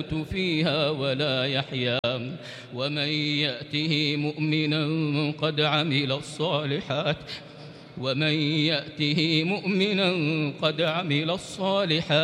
فيها ولا يحيا ومن يأته مؤمنا قد عمل الصالحات